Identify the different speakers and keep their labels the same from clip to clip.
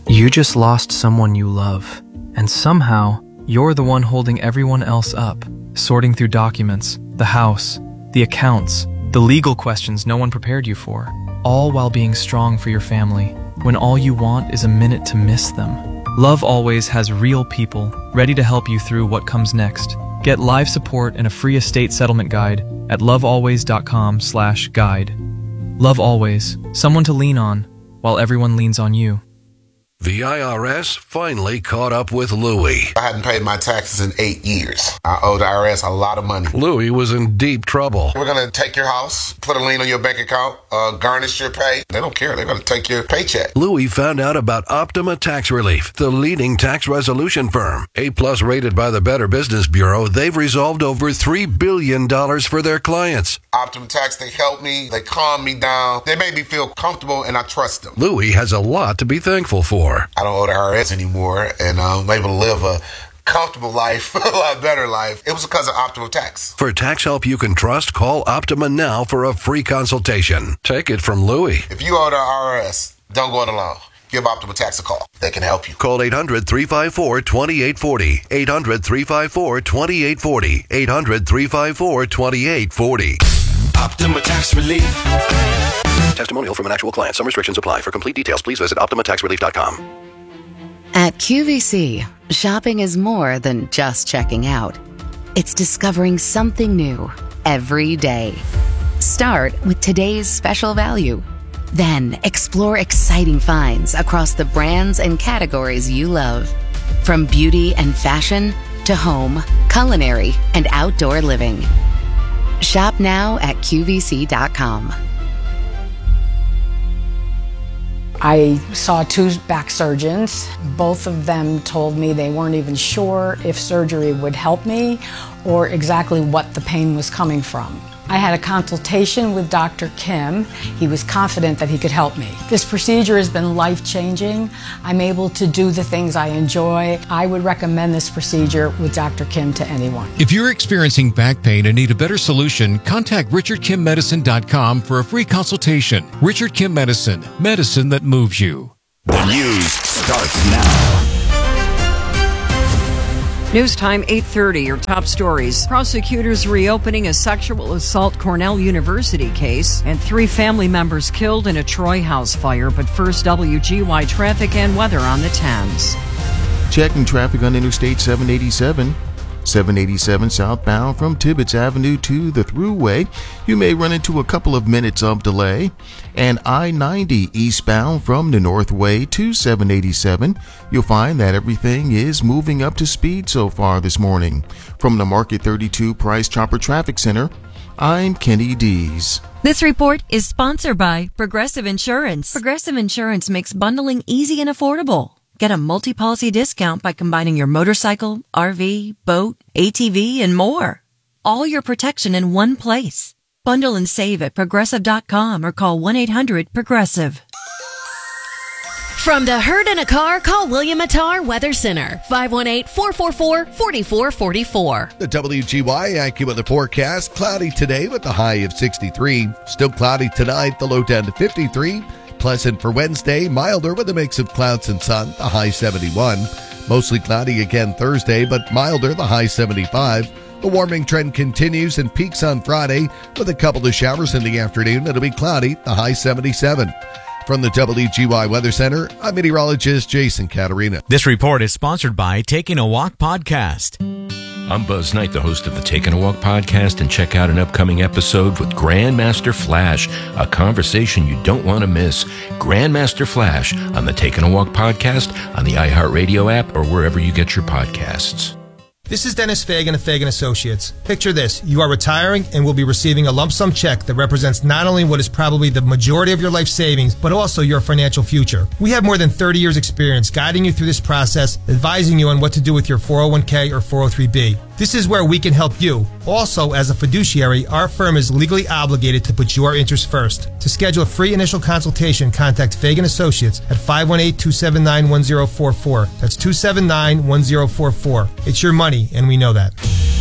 Speaker 1: You just lost someone you love, and somehow you're the one holding everyone else up, sorting through documents, the house, the accounts, the legal questions no one prepared you for, all while being strong for your family, when all you want is a minute to miss them. Love Always has real people ready to help you through what comes next. Get live support and a free estate settlement guide at lovealways.com/guide. Love Always, someone to lean on while everyone leans on you.
Speaker 2: The IRS finally caught up with Louie.
Speaker 3: I hadn't paid my taxes in 8 years. I owe the IRS a lot of money.
Speaker 2: Louie was in deep trouble.
Speaker 3: We're going to take your house, put a lien on your bank account, garnish your pay. They don't care. They're going to take your paycheck.
Speaker 2: Louie found out about Optima Tax Relief, the leading tax resolution firm. A+ rated by the Better Business Bureau, they've resolved over $3 billion for their clients.
Speaker 3: Optima Tax, they help me. They calm me down. They make me feel comfortable, and I trust them.
Speaker 2: Louie has a lot to be thankful for.
Speaker 3: I don't owe the IRS anymore, and I'm able to live a comfortable life, a lot better life. It was because of Optima Tax.
Speaker 2: For tax help you can trust, call Optima now for a free consultation. Take it from Louie.
Speaker 3: If you owe the IRS, don't go it alone. Give Optima Tax a call. They can help you.
Speaker 2: Call 800-354-2840. 800-354-2840. 800-354-2840.
Speaker 4: Optima Tax Relief.
Speaker 2: Testimonial from an actual client. Some restrictions apply. For complete details, please visit OptimaTaxRelief.com.
Speaker 5: At QVC, shopping is more than just checking out. It's discovering something new every day. Start with today's special value. Then explore exciting finds across the brands and categories you love. From beauty and fashion to home, culinary, and outdoor living. Shop now at QVC.com.
Speaker 6: I saw 2 back surgeons. Both of them told me they weren't even sure if surgery would help me or exactly what the pain was coming from. I had a consultation with Dr. Kim. He was confident that he could help me. This procedure has been life-changing. I'm able to do the things I enjoy. I would recommend this procedure with Dr. Kim to anyone.
Speaker 7: If you're experiencing back pain and need a better solution, contact RichardKimMedicine.com for a free consultation. Richard Kim Medicine, medicine that moves you.
Speaker 4: The news starts now.
Speaker 8: News time 8:30. Your top stories. Prosecutors reopening a sexual assault Cornell University case, and 3 family members killed in a Troy house fire. But first, WGY traffic and weather on the 10s.
Speaker 9: Checking traffic on Interstate 787. 787 southbound from Tibbetts Avenue to the Thruway. You may run into a couple of minutes of delay. And I-90 eastbound from the Northway to 787. You'll find that everything is moving up to speed so far this morning. From the Market 32 Price Chopper Traffic Center, I'm Kenny Dees.
Speaker 10: This report is sponsored by Progressive Insurance. Progressive Insurance makes bundling easy and affordable. Get a multi-policy discount by combining your motorcycle, RV, boat, ATV, and more. All your protection in one place. Bundle and save at Progressive.com or call 1-800-PROGRESSIVE.
Speaker 11: From the hurt in a car, call William Attar Weather Center, 518-444-4444.
Speaker 12: The WGY AccuWeather forecast, cloudy today with the high of 63. Still cloudy tonight, the low down to 53. Pleasant for Wednesday, milder with a mix of clouds and sun, the high 71. Mostly cloudy again Thursday, but milder, the high 75. The warming trend continues and peaks on Friday with a couple of showers in the afternoon. It'll be cloudy, the high 77. From the WGY Weather Center, I'm meteorologist Jason Caterina.
Speaker 13: This report is sponsored by Taking a Walk Podcast.
Speaker 14: I'm Buzz Knight, the host of the Taking a Walk podcast, and check out an upcoming episode with Grandmaster Flash, a conversation you don't want to miss. Grandmaster Flash on the Taking a Walk podcast, on the iHeartRadio app, or wherever you get your podcasts.
Speaker 15: This is Dennis Fagan of Fagan Associates. Picture this. You are retiring and will be receiving a lump sum check that represents not only what is probably the majority of your life savings, but also your financial future. We have more than 30 years experience guiding you through this process, advising you on what to do with your 401k or 403b. This is where we can help you. Also, as a fiduciary, our firm is legally obligated to put your interests first. To schedule a free initial consultation, contact Fagan Associates at 518-279-1044. That's 279-1044. It's your money, and we know that.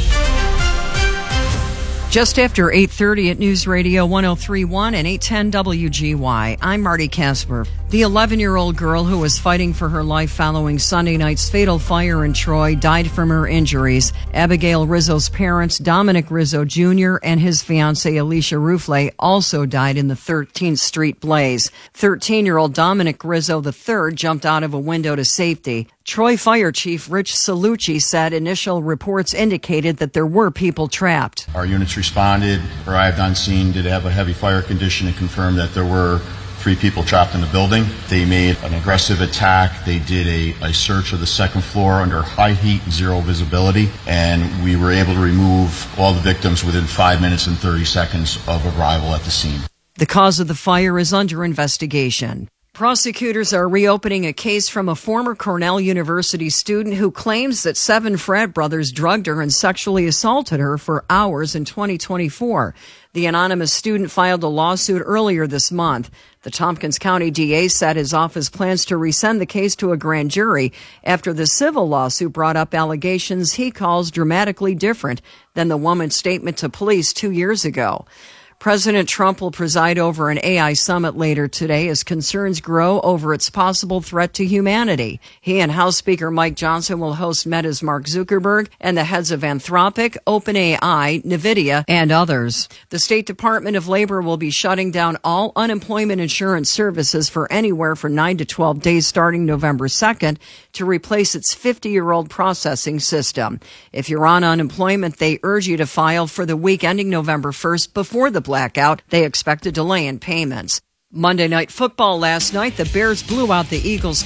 Speaker 8: Just after 8:30 at News Radio 103.1 and 810 WGY. I'm Marty Casper. The 11-year-old girl who was fighting for her life following Sunday night's fatal fire in Troy died from her injuries. Abigail Rizzo's parents, Dominic Rizzo Jr. and his fiancée, Alicia Ruffley, also died in the 13th Street blaze. 13-year-old Dominic Rizzo III jumped out of a window to safety. Troy Fire Chief Rich Salucci said initial reports indicated that there were people trapped.
Speaker 16: Our units responded, arrived on scene, did have a heavy fire condition, and confirmed that there were 3 people trapped in the building. They made an aggressive attack. They did a search of the second floor under high heat and zero visibility, and we were able to remove all the victims within 5 minutes and 30 seconds of arrival at the scene.
Speaker 8: The cause of the fire is under investigation. Prosecutors are reopening a case from a former Cornell University student who claims that 7 frat brothers drugged her and sexually assaulted her for hours in 2024. The anonymous student filed a lawsuit earlier this month. The Tompkins County DA said his office plans to resend the case to a grand jury after the civil lawsuit brought up allegations he calls dramatically different than the woman's statement to police 2 years ago. President Trump will preside over an AI summit later today as concerns grow over its possible threat to humanity. He and House Speaker Mike Johnson will host Meta's Mark Zuckerberg and the heads of Anthropic, OpenAI, NVIDIA, and others. The State Department of Labor will be shutting down all unemployment insurance services for anywhere from 9 to 12 days starting November 2nd to replace its 50-year-old processing system. If you're on unemployment, they urge you to file for the week ending November 1st before the blackout. They expect a delay in payments. Monday Night Football last night, the Bears blew out the Eagles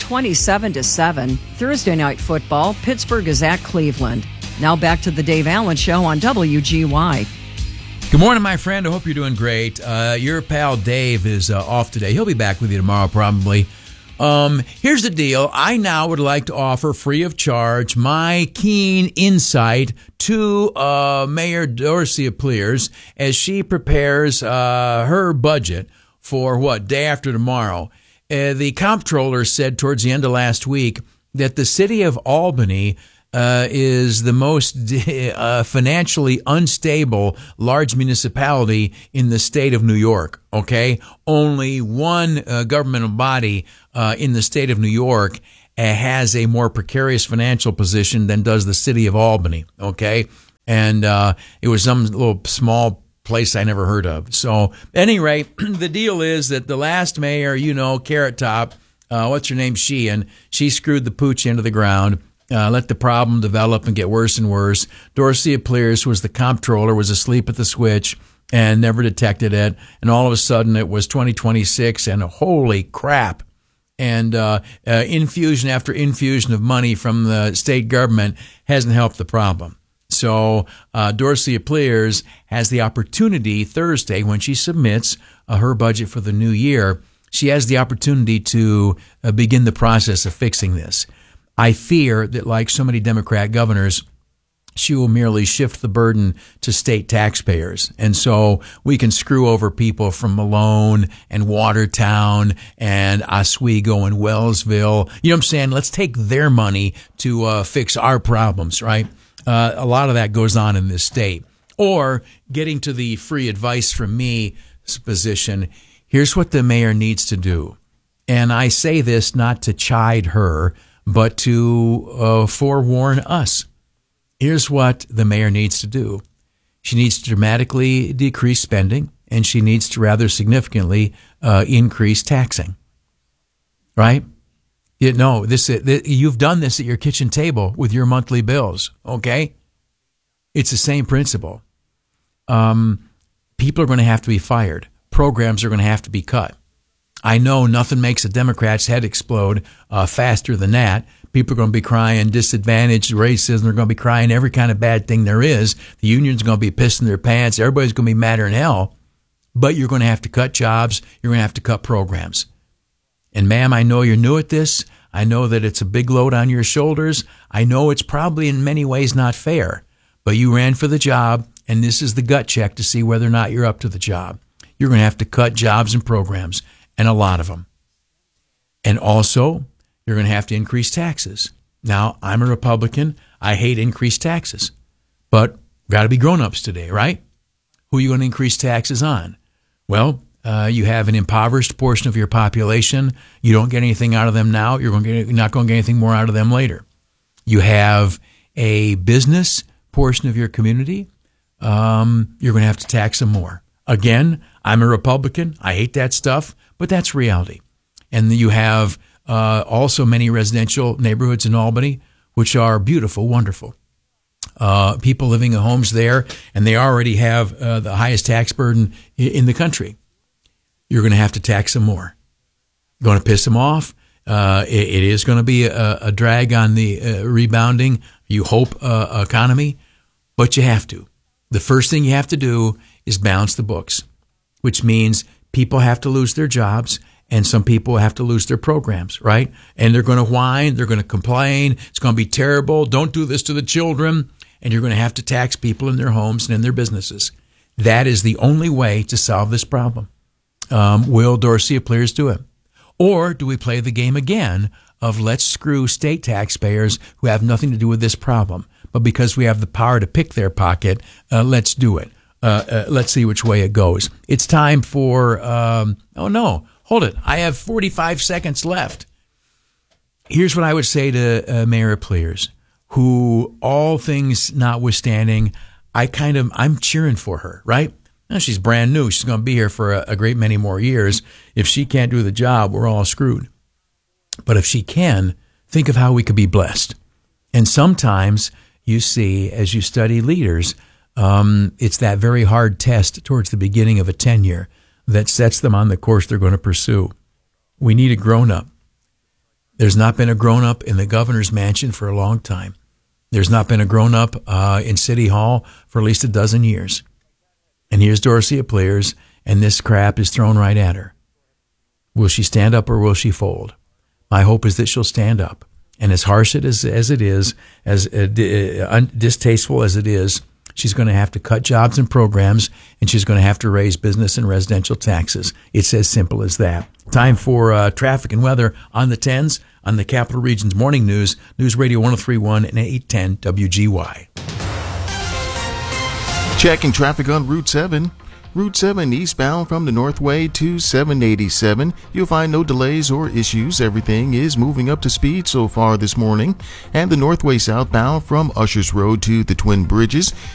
Speaker 8: 27-7. Thursday Night Football, Pittsburgh is at Cleveland. Now back to the Dave Allen Show on WGY.
Speaker 17: Good morning, my friend. I hope you're doing great. Your pal Dave is off today. He'll be back with you tomorrow probably. Here's the deal. I now would like to offer free of charge my keen insight to Mayor Dorcia Pleers as she prepares her budget for day after tomorrow. The comptroller said towards the end of last week that the city of Albany is the most financially unstable large municipality in the state of New York. Okay, only one governmental body in the state of New York has a more precarious financial position than does the city of Albany. Okay, and it was some little small place I never heard of. So, at any rate, the deal is that the last mayor, Carrot Top, what's her name, she screwed the pooch into the ground. Let the problem develop and get worse and worse. Dorcia Pleers, who was the comptroller, was asleep at the switch and never detected it. And all of a sudden, it was 2026, and holy crap. And infusion after infusion of money from the state government hasn't helped the problem. So Dorcia Pleers has the opportunity Thursday when she submits her budget for the new year. She has the opportunity to begin the process of fixing this. I fear that, like so many Democrat governors, she will merely shift the burden to state taxpayers. And so we can screw over people from Malone and Watertown and Oswego and Wellsville. You know what I'm saying? Let's take their money to fix our problems, right? A lot of that goes on in this state. Or getting to the free advice from me position, here's what the mayor needs to do. And I say this not to chide her, but to forewarn us. Here's what the mayor needs to do. She needs to dramatically decrease spending, and she needs to rather significantly increase taxing. Right? You've done this at your kitchen table with your monthly bills, okay? It's the same principle. People are going to have to be fired. Programs are going to have to be cut. I know nothing makes a Democrat's head explode faster than that. People are going to be crying disadvantaged racism. They're going to be crying every kind of bad thing there is. The union's going to be pissing their pants. Everybody's going to be madder than hell. But you're going to have to cut jobs. You're going to have to cut programs. And ma'am, I know you're new at this. I know that it's a big load on your shoulders. I know it's probably in many ways not fair. But you ran for the job, and this is the gut check to see whether or not you're up to the job. You're going to have to cut jobs and programs. And a lot of them. And also, you're going to have to increase taxes. Now, I'm a Republican. I hate increased taxes. But got to be grown-ups today, right? Who are you going to increase taxes on? Well, You have an impoverished portion of your population. You don't get anything out of them now. You're not going to get anything more out of them later. You have a business portion of your community. You're going to have to tax them more. Again, I'm a Republican. I hate that stuff, but that's reality. And you have also many residential neighborhoods in Albany, which are beautiful, wonderful. People living in homes there, and they already have the highest tax burden in the country. You're going to have to tax them more. Going to piss them off. It is going to be a drag on the rebounding, you hope, economy, but you have to. The first thing you have to do is balance the books, which means people have to lose their jobs and some people have to lose their programs, right? And they're going to whine, they're going to complain, it's going to be terrible, don't do this to the children, and you're going to have to tax people in their homes and in their businesses. That is the only way to solve this problem. Will Dorsey Appears do it? Or do we play the game again of let's screw state taxpayers who have nothing to do with this problem, but because we have the power to pick their pocket, let's do it. Let's see which way it goes. It's time for, oh no, hold it. I have 45 seconds left. Here's what I would say to Mayor Appears, who, all things notwithstanding, I'm cheering for her, right? Now, she's brand new. She's going to be here for a great many more years. If she can't do the job, we're all screwed. But if she can, think of how we could be blessed. And sometimes you see, as you study leaders, it's that very hard test towards the beginning of a tenure that sets them on the course they're going to pursue. We need a grown-up. There's not been a grown-up in the governor's mansion for a long time. There's not been a grown-up in City Hall for at least a dozen years. And here's Dorsey Appears, and this crap is thrown right at her. Will she stand up or will she fold? My hope is that she'll stand up. And as harsh as it is, as distasteful as it is, she's going to have to cut jobs and programs, and she's going to have to raise business and residential taxes. It's as simple as that. Time for traffic and weather on the 10s on the Capital Region's Morning News, News Radio 103.1 and 810 WGY.
Speaker 9: Checking traffic on Route 7. Route 7 eastbound from the Northway to 787. You'll find no delays or issues. Everything is moving up to speed so far this morning. And the Northway southbound from Ushers Road to the Twin Bridges.